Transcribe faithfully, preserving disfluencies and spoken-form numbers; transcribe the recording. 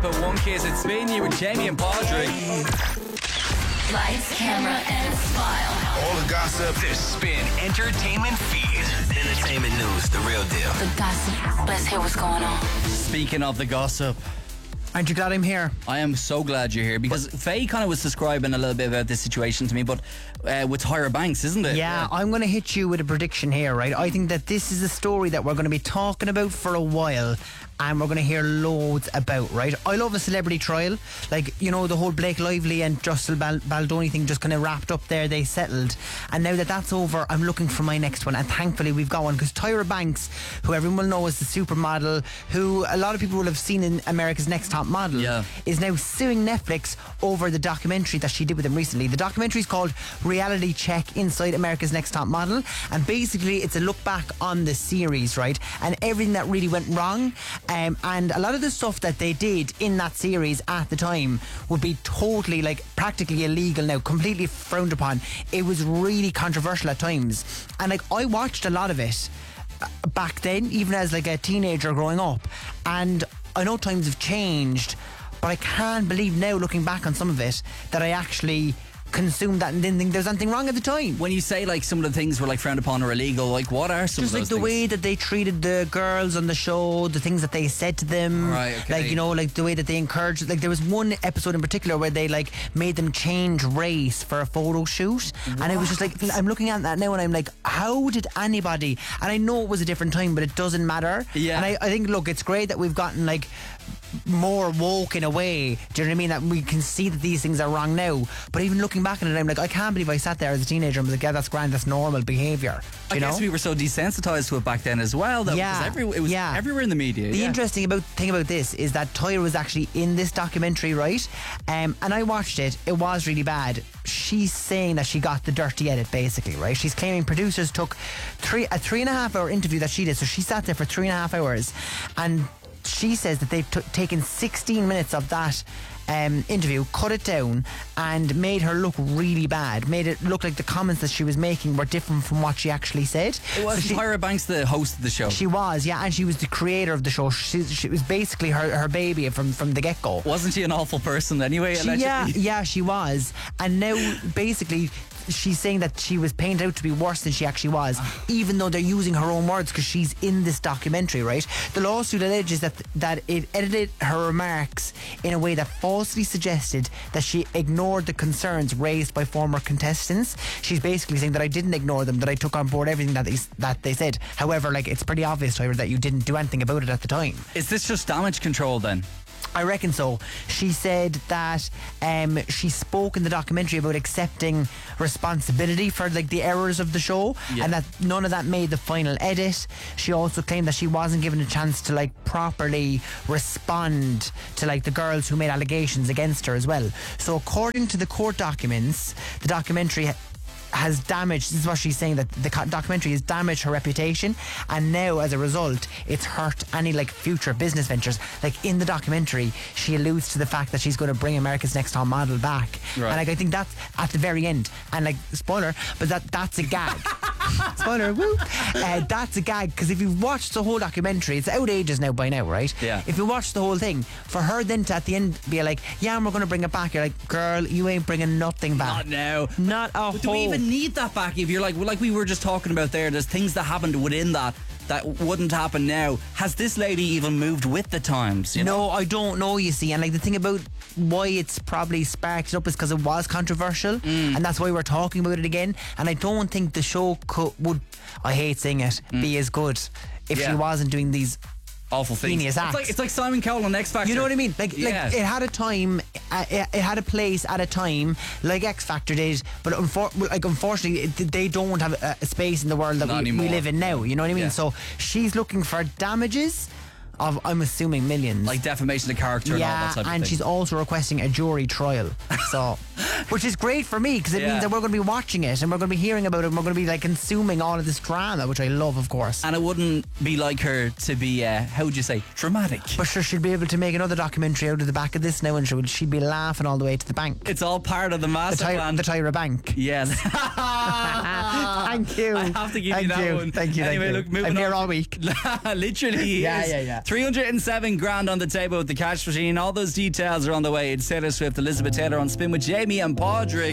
at One Kiss. It's Spin You with Jamie and Padraig. Lights, camera, and smile. All the gossip. The Spin Entertainment Feed. Entertainment news, the real deal. The gossip. Let's hear what's going on. Speaking of the gossip, aren't you glad I'm here? I am so glad you're here because Faye kind of was describing a little bit about this situation to me, but uh, with Tyra Banks, isn't it? Yeah, I'm going to hit you with a prediction here, right? I think that this is a story that we're going to be talking about for a while, and we're going to hear loads about, right? I love a celebrity trial. Like, you know, the whole Blake Lively and Justin Bal- Baldoni thing just kind of wrapped up there. They settled. And now that that's over, I'm looking for my next one. And thankfully, we've got one. Because Tyra Banks, who everyone will know as the supermodel, who a lot of people will have seen in America's Next Top Model, yeah. is now suing Netflix over the documentary that she did with them recently. The documentary is called Reality Check Inside America's Next Top Model. And basically, it's a look back on the series, right? And everything that really went wrong. Um, and a lot of the stuff that they did in that series at the time would be totally, like, practically illegal now, completely frowned upon. It was really controversial at times. And, like, I watched a lot of it back then, even as, like, a teenager growing up. And I know times have changed, but I can't believe now, looking back on some of it, that I actually consumed that and didn't think there was anything wrong at the time. When you say like some of the things were like frowned upon or illegal, like what are some Just of like those the things? way that they treated the girls on the show, the things that they said to them, right, okay. like, you know, like the way that they encouraged, like there was one episode in particular where they like made them change race for a photo shoot. What? And it was just like, I'm looking at that now and I'm like, how did anybody, and I know it was a different time, but it doesn't matter. Yeah. And I, I think, look, it's great that we've gotten like more woke in a way, do you know what I mean, that we can see that these things are wrong now. But even looking back on it, I'm like, I can't believe I sat there as a teenager and was like, yeah, that's grand, that's normal behaviour. I you guess know? we were so desensitized to it back then as well, though. Yeah, every, it was yeah. everywhere in the media. The yeah. interesting about thing about this is that Tyra was actually in this documentary, right? Um, and I watched it. It was really bad. She's saying that she got the dirty edit, basically, right? She's claiming producers took three a three and a half hour interview that she did. So she sat there for three and a half hours, and she says that they've t- taken sixteen minutes of that um, interview, cut it down, and made her look really bad. Made it look like the comments that she was making were different from what she actually said. It was so she, Tyra Banks, the host of the show. She was, yeah, and she was the creator of the show. She, she was basically her, her baby from, from the get-go. Wasn't she an awful person anyway? She, yeah, yeah, she was. And now, basically, she's saying that she was painted out to be worse than she actually was, even though they're using her own words because she's in this documentary, right? The lawsuit alleges that that it edited her remarks in a way that falsely suggested that she ignored the concerns raised by former contestants. She's basically saying that I didn't ignore them, that I took on board everything that they, that they said. However, like, it's pretty obvious, Tyra, that you didn't do anything about it at the time. Is this just damage control then? I reckon so. She said that um, she spoke in the documentary about accepting responsibility for like the errors of the show, yeah. and that none of that made the final edit. She also claimed that she wasn't given a chance to like properly respond to like the girls who made allegations against her as well. So according to the court documents, the documentary has damaged, this is what she's saying, that the documentary has damaged her reputation, and now as a result it's hurt any like future business ventures. Like in the documentary she alludes to the fact that she's going to bring America's Next Top Model back, right. and like I think that's at the very end, and like spoiler, but that that's a gag. Spoiler, woo. Uh, that's a gag, because if you've watched the whole documentary, it's out ages now by now, right? Yeah. If you watch the whole thing, for her then to at the end be like, yeah, and we're going to bring it back, you're like, girl, you ain't bringing nothing back. Not now. Not a But whole. do we even need that back? If you're like, well, like we were just talking about there, there's things that happened within that that wouldn't happen now. Has this lady even moved with the times? You know? No, I don't know, you see. And like the thing about why it's probably sparked up is because it was controversial, mm. and that's why we're talking about it again. And I don't think the show could, would, I hate saying it, mm. be as good if yeah. she wasn't doing these awful things. It's like, it's like Simon Cowell on X Factor. You know what I mean? Like, yeah. like it had a time, uh, it, it had a place at a time, like X Factor did. But unfor- like unfortunately, it, they don't have a, a space in the world that we, we live in now. You know what I mean? Yeah. So she's looking for damages of, I'm assuming, millions. Like defamation of character yeah, and all that type of and thing. she's also requesting a jury trial. So Which is great for me because it Yeah. means that we're going to be watching it and we're going to be hearing about it and we're going to be like consuming all of this drama, which I love, of course. And it wouldn't be like her to be, uh, how would you say, dramatic. But sure, she'll be able to make another documentary out of the back of this now, and she would, she'd be laughing all the way to the bank. It's all part of the The, master Ty- plan. the Tyra Bank. Yeah. Thank you. I have to give thank you that you. one. Thank you. Anyway, thank look, you. moving I'm here on. all week. Literally, he Yeah, is. yeah, yeah. three hundred seven grand on the table with the cash machine. All those details are on the way. It's Taylor Swift, Elizabeth Taylor on Spin with Jamie and Padraig.